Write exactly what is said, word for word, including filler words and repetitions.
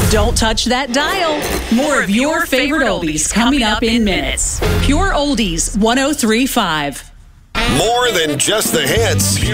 Don't touch that dial. More of your favorite oldies coming up in minutes. Pure Oldies one oh three point five. More than just the hits.